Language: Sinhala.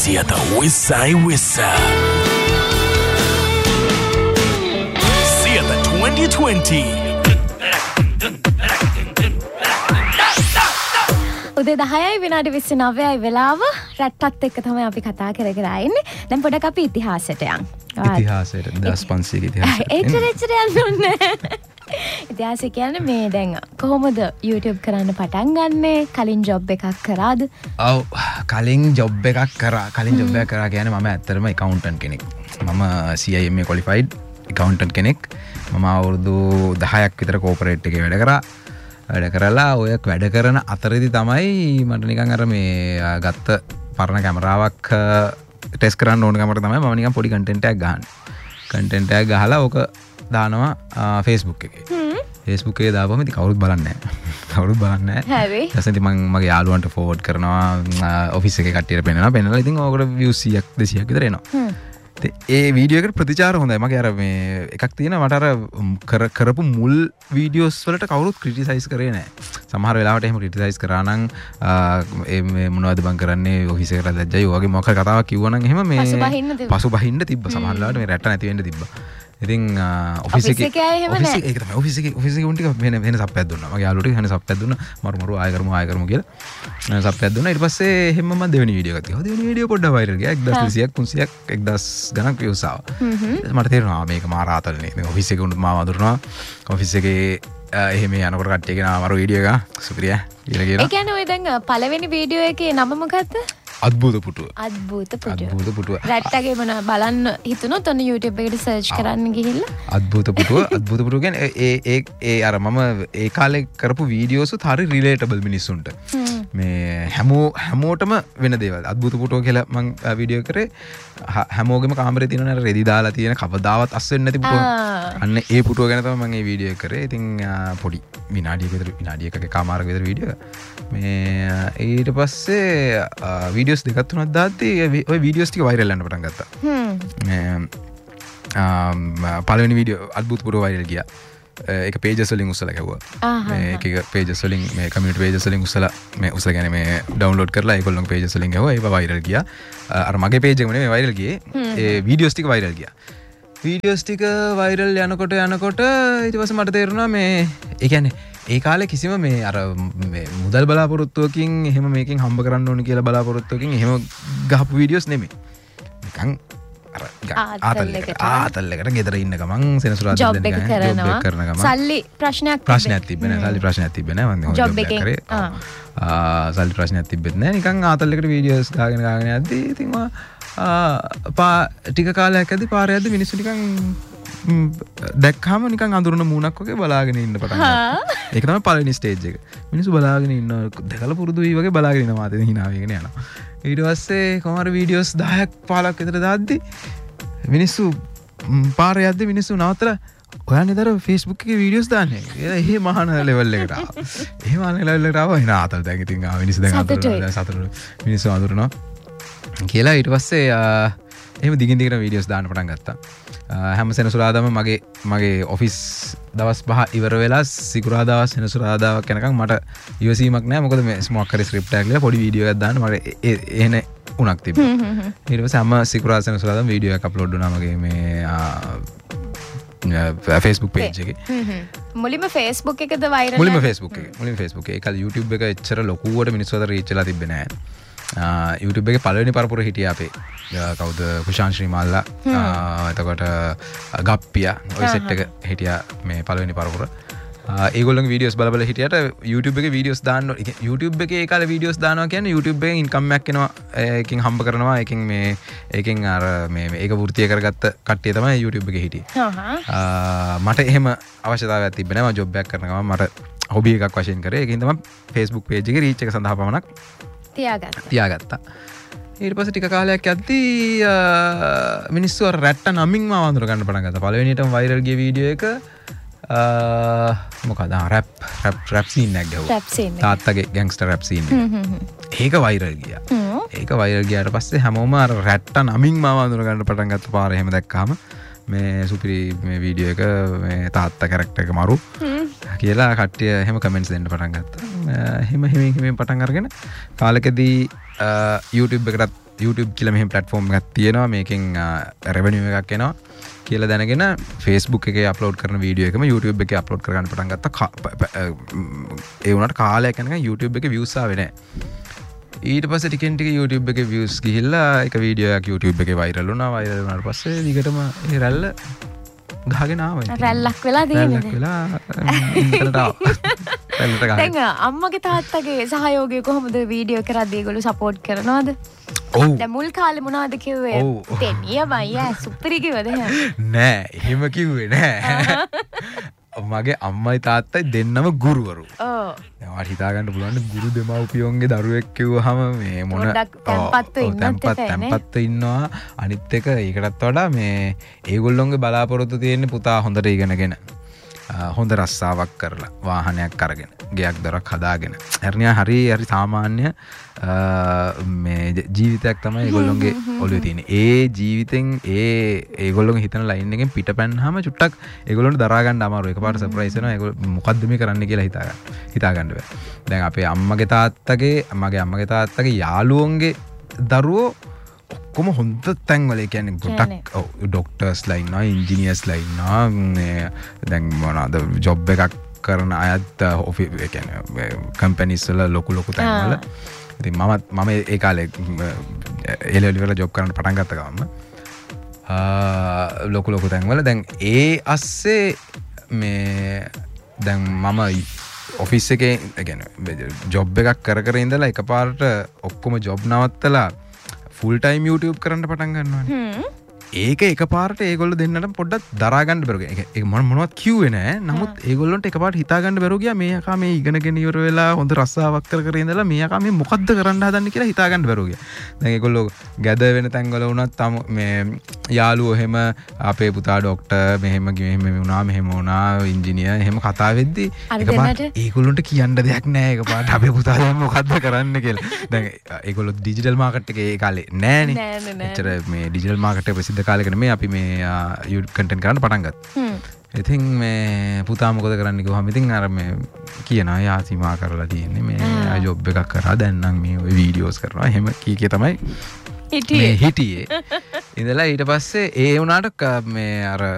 සියත විස්සයි විස්ස සියත 2020 උදේ 10යි විනාඩි 29යි වෙලාව රැට්ටත් එක්ක තමයි අපි කතා කරගෙන ඉන්නේ. දැන් පොඩක් අපි ඉතිහාසයට යමු. ඉතිහාසයට 1500 ඉතිහාසයට. එච්චර යන්න ඕනේ. ඉතිහාසය කියන්නේ මේ දැන් කොහොමද YouTube කරන්න පටන් ගන්නේ? කලින් ජොබ් එකක් කරාද? ඔව් කලින් ජොබ් එකක් කරා. කලින් ජොබ් එකක් කරා කියන්නේ මම ඇත්තටම accountant කෙනෙක්. මම CIMA qualified accountant කෙනෙක්. මම අවුරුදු 10ක් විතර corporate එකේ වැඩ කරා. වැඩ කරලා ඔය වැඩ කරන අතරේදී තමයි මට නිකන් අර මේ ගත්ත පරණ කැමරාවක් ටෙස්ට් කරන්න ඕන කමට තමයි මම නිකන් පොඩි කන්ටෙන්ට් එකක් ගහන්නේ. කන්ටෙන්ට් එකක් ගහලා ඕක දානවා Facebook එකේ. Facebook එකේ දාපුවම ඉතින් කවුරුත් බලන්නේ නැහැ. කවුරුත් බලන්නේ නැහැ. හැබැයි ඊට පස්සේ ඉතින් මම මගේ යාළුවන්ට ෆෝවර්ඩ් කරනවා ඔෆිස් එකේ කට්ටියට පෙන්නනවා. පෙන්නලා ඉතින් ඕකට views 100ක් 200ක් විතර එනවා. ඒ වීඩියෝ එකට ප්‍රතිචාර හොඳයි. මගේ අර මේ එකක් තියෙනවා මට අර කරපු මුල් වීඩියෝස් වලට කවුරුත් ක්‍රිටිසයිස් කරේ නැහැ. සමහර වෙලාවට එහෙම ක්‍රිටිසයිස් කරා නම් මේ මොනවද බං කරන්නේ ඔෆිස් එකට දැජ්ජයි ඔයගේ මොකක් හරි කතාවක් කිව්වා නම් එහෙම මේ පසුබහින්න තිබ්බා. සමහර වෙලාවට මේ රැට නැති වෙන්න තිබ්බා. ඉතින් ඔෆිස් එකේ ඒක තමයි ඔෆිස් එකේ උන් ටික වෙන සප්පයක් දුන්නා. මගේ යාළුවට වෙන සප්පයක් දුන්නා. මරු ආය කරමු කියලා සප්පයක් දුන්නා. ඊට පස්සේ එහෙම මම දෙවෙනි වීඩියෝ එකක් ගියා. දෙවෙනි වීඩියෝ පොඩ්ඩක් වයිරල් ගියා. 1200ක් 300ක් 1000 ගණන් views ආවා. මට තේරුණා මේක මාර ආතල්නේ. මේ ඔෆිස් එකේ උන්ට මාව අඳුරනවා. ඔෆිස් එකේ එහෙම යනකොට කට්ටිය ගෙනා මරු වීඩියෝ එක සුපිරිය කියලා කියනවා. ඒ කියන්නේ ඔය දැන් පළවෙනි වීඩියෝ එකේ නම මොකක්ද? අද්භූත පුටුව. අද්භූත පුටුව. රැට්ටගේ මොන බලන්න හිතුනොත් ඔන්න YouTube එකට සර්ච් කරන්න ගිහිල්ලා අද්භූත පුටුව කියන්නේ ඒ අර මම ඒ කාලේ කරපු වීඩියෝසුත් හරි රිලේටබල් මිනිස්සුන්ට. මේ හැමෝටම වෙන දේවල්. අද්භූත පුටුව කියලා මම වීඩියෝ කරේ හැමෝගෙම කාමරේ තියෙන අර රෙදි දාලා තියෙන කවදාවත් අස් වෙන්නේ නැති පුටුව. අන්න ඒ පුටුව ගැන තමයි මම මේ වීඩියෝ එක කරේ. ඉතින් පොඩි විනාඩියක විතර කමාරක විතර වීඩියෝ එක. මේ ඊට පස්සේ වීඩියෝස් දෙකක් තුනක් දාද්දී ඔය වීඩියෝස් ටික වයිරල් යන්න පටන් ගත්තා. පළවෙනි වීඩියෝ අද්භූත පුටුව වයිරල් ගියා. ඒක pages වලින් උස්සලා ගැව්වා. මේක pages වලින් මේ community pages වලින් උස්සලා කියන්නේ මේ download කරලා ඒගොල්ලෝගේ pages වලින් ගැව්වා. ඒක වයිරල් ගියා. අර මගේ page එක නෙමෙයි වයිරල් ගියේ. ඒ වීඩියෝස් ටික වයිරල් ගියා. වීඩියෝස් ටික වයිරල් යනකොට ඊට පස්සේ මට තේරුණා මේ ඒ කියන්නේ ඒ කාලේ කිසිම මේ අර මුදල් බලාපොරොත්තුවකින් එහෙම මේකෙන් හම්බ කරන්න ඕන කියලා බලාපොරොත්තුවකින් එහෙම ගහපු වීඩියෝස් නෙමෙයි. නිකන් අර ආතල්ලකට ගෙදර ඉන්න ගමන් සෙනසුරාදා ජොබ් එක කරනවා. සල්ලි ප්‍රශ්නයක් තිබ්බේ නැහැ. මම ජොබ් එක කරේ. සල්ලි ප්‍රශ්නයක් තිබ්බෙත් නැහැ. නිකන් ආතල්ලකට වීඩියෝස් දාගෙන යද්දී ඉතින් ටික කාලයක් ඇද්දි පාරේ යද්දි මිනිස්සු නිකන් දැක්කම නිකන් අඳුරන මූණක් වගේ බලාගෙන ඉන්න පටන් ගත්තා. ඒක තමයි පළවෙනි ස්ටේජ් එක. මිනිස්සු බලාගෙන ඉන්නවා. දැකලා පුරුදු වෙයි වගේ බලාගෙන ඉන්නවා. මාතේ hina වෙගෙන යනවා. ඊට පස්සේ කොහමද වීඩියෝස් 10ක් 15ක් විතර දාද්දි මිනිස්සු පාරේ යද්දි මිනිස්සු නවත්තලා ඔයන්නේ දර Facebook එකේ වීඩියෝස් දාන්නේ. එහෙ මහාන ලෙවල් එකට ආවා. එහෙම මහාන ලෙවල් එකට ආවා. hina ආතල් දැන් ඉතින් මිනිස්සු දැන් අඳුරනවා. මිනිස්සු අඳුරනවා. කියලා ඊට පස්සේ එහෙම දිගින් දිගට වීඩියෝස් දාන්න පටන් ගත්තා. හැම සෙනසුරාදාම මගේ ඔෆිස් දවස් 5 ඉවර වෙලා සිකුරාදා සෙනසුරාදාවක් යනකම් මට ඉවසීමක් නැහැ. මොකද මේ මොකක් හරි ස්ක්‍රිප්ට් එකක් ලියලා පොඩි වීඩියෝ එකක් දාන්න මට එහෙන උණක් තිබ්බා. ඊට පස්සේ හැම සිකුරාදා සෙනසුරාදාම වීඩියෝ එකක් අප්ලෝඩ් වුණා මගේ මේ Facebook page එකේ. මුලින්ම Facebook එකද වයිරල්? මුලින්ම Facebook එකේ. ඒකල YouTube එක එච්චර ලොකුවට මිනිස්සු අතර රීච් වෙලා තිබ්බේ නැහැ. YouTube එකේ පළවෙනි පරපුර හිටියා අපේ කවුද කුෂාන් ශ්‍රීමාල්ලා එතකොට ගප්පියා ඔය සෙට් එක හිටියා මේ පළවෙනි පරපුර. ඒගොල්ලන්ගේ වීඩියෝස් බල හිටියට YouTube එකේ වීඩියෝස් දාන්න YouTube එකේ ඒ කාලේ වීඩියෝස් දානවා කියන්නේ YouTube එකෙන් ඉන්කම් එකක් එනවා. ඒකෙන් හම්බ කරනවා. ඒකෙන් අර මේ ඒක වෘත්තීය කරගත්ත කට්ටිය තමයි YouTube එකේ හිටියේ. මට එහෙම අවශ්‍යතාවයක් තිබ්බේ නැහැ. මම ජොබ් එකක් කරන ගමන් මට හොබි එකක් වශයෙන් කරේ. ඒකින් තමයි Facebook page එකේ රීච් එක සඳහා පමණක් තියාගත්තා. ඊට පස්සේ ටික කාලයක් යද්දී මිනිස්සු අර රැට්ට නමින් මාව අඳුර ගන්න පටන් ගත්තා. පළවෙනියටම වයිරල් ගිය වීඩියෝ එක මොකද රැප් සීන් එකක් ගැහුවා. තාත්තගේ ගැන්ග්ස්ටර් රැප් සීන් එක. ඒක වයිරල් ගියා. ඒක වයිරල් ගියාට පස්සේ හැමෝම අර රැට්ට නමින් මාව අඳුර ගන්න පටන් ගත්ත පාරේ එහෙම දැක්කාම මේ සුපිරි මේ වීඩියෝ එක මේ තාත්තා කැරක්ටර් එක මරු කියලා කට්ටිය එහෙම කමෙන්ට්ස් දෙන්න පටන් ගත්තා. එහෙම පටන් අරගෙන කාලෙකදී YouTube එකටත් YouTube කියලා මෙහෙම platform එකක් තියෙනවා මේකෙන් revenue එකක් එනවා කියලා දැනගෙන Facebook එකේ අප්ලෝඩ් කරන වීඩියෝ එකම YouTube එකේ අප්ලෝඩ් කරගන්න පටන් ගත්තා. ඒ වුණාට කාලයක් යනකම් YouTube එකේ views ආවේ නැහැ. ඊට පස්සේ ටිකෙන් ටික YouTube එකේ views ගිහිල්ලා එක වීඩියෝ එකක් YouTube එකේ viral වුණා. viral වුණාට පස්සේ දිගටම ඒ රැල්ල ගහගෙන ආවා. රැල්ලක් වෙලා තියෙන්නේ. රැල්ලක් වෙලා ඉන්ටර්නෙට් ආවා. දැන් අම්මගේ තාත්තගේ සහයෝගය කොහොමද වීඩියෝ කරද්දී ඒගොල්ලෝ සපෝට් කරනවද? ඔව්. දැන් මුල් කාලේ මොනවද කිව්වේ? දෙනියමයි සුපිරි කිව්වද එහෙම? නෑ එහෙම කිව්වේ නෑ. මගේ අම්මයි තාත්තයි දෙන්නම ගුරුවරු. ඔව්. දැන් ඔයාලට හිතා ගන්න පුළුවන් ගුරු දෙමව්පියෝන්ගේ දරුවෙක් කිව්වහම මේ මොන තැම්පත්ව ඉන්නවා. අනිත් එක ඒකටත් වඩා මේ ඒගොල්ලොන්ගේ බලාපොරොත්තු තියෙන්නේ පුතා හොඳට ඉගෙනගෙන හොඳ රස්සාවක් කරලා වාහනයක් අරගෙන ගෙයක් දොරක් හදාගෙන හරි සාමාන්‍ය මේ ජීවිතයක් තමයි ඒගොල්ලොන්ගේ ඔළුවේ තියෙන්නේ. ඒ ජීවිතෙන් ඒගොල්ලොන්ගේ හිතන ලයින් එකෙන් පිටපැන්නාම චුට්ටක් ඒගොල්ලොන්ට දරා ගන්න අමාරුයි. එකපාරට සර්ප්‍රයිස් වෙනවා. ඒගොල්ලෝ මොකද්ද මේ කරන්නේ කියලා හිතා ගන්න බෑ. දැන් අපේ අම්මගේ තාත්තගේ යාළුවෝන්ගේ දරුවෝ ඔක්කොම හොඳ තැන්වල ඒ කියන්නේ ගොඩක් ඩොක්ටර්ස්ලා ඉන්නවා, ඉන්ජිනියර්ස්ලා ඉන්නවා. දැන් මොනවාද ජොබ් එකක් කරන අයත් ඒ කියන්නේ කම්පැනිස් වල ලොකු තැන්වල. ඉතින් මම ඒ කාලේ එලෙවල් වල ජොබ් කරන්න පටන් ගත්ත ගමන් ලොකු තැන්වල දැන් ඒ අස්සේ මේ දැන් මම ඔෆිස් එකේ ඒ කියන්නේ ජොබ් එකක් කර ඉඳලා එකපාරට ඔක්කොම ජොබ් නවත්තලා ෆුල් ටයිම් YouTube කරන්න පටන් ගන්නවානේ. ඒක එකපාරට ඒගොල්ලෝ දෙන්නට පොඩ්ඩක් දරා ගන්න බැරුව ගියා. ඒක මොනවත් කිව්වේ නෑ. නමුත් ඒගොල්ලොන්ට එකපාරට හිතා ගන්න බැරුව ගියා මේ යකා මේ ඉගෙනගෙන ඉවර වෙලා හොඳ රස්සාවක් කර ඉඳලා මේ යකා මේ මොකද්ද කරන්න හදන්නේ කියලා හිතා ගන්න බැරුව ගියා. දැන් ඒගොල්ලෝ ගැද වෙන තැන්වල වුණත් මේ යාළුවෝ එහෙම අපේ පුතා ඩොක්ටර් මෙහෙම වුණා ඉංජිනේර් එහෙම කතා වෙද්දි එකපාරට ඒගොල්ලොන්ට කියන්න දෙයක් නෑ. එකපාරට අපේ පුතා දැන් මොකද්ද කරන්න කියලා. දැන් ඒගොල්ලෝ ඩිජිටල් මාකට් එකේ ඒ කාලේ නෑනේ. එච්චර මේ ඩිජිටල් මාකට් එක ප්‍රසිද්ධ කාලෙකට මේ අපි මේ කන්ටෙන්ට් කරන්න පටන් ගත්තා. ඉතින් මේ පුතා මොකද කරන්න කිව්වම ඉතින් අර මේ කියනවා යා සීමා කරලා තියෙන්නේ මේ ජොබ් එකක් කරා දැන් නම් මේ ඔය වීඩියෝස් කරනවා එහෙම කී තමයි හිටියේ. ඉඳලා ඊට පස්සේ ඒ වුණාට මේ අර